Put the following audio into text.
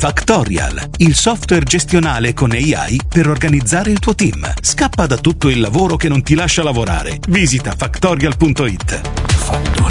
Factorial, il software gestionale con AI per organizzare il tuo team. Scappa da tutto il lavoro che non ti lascia lavorare. Visita factorial.it. Factorial.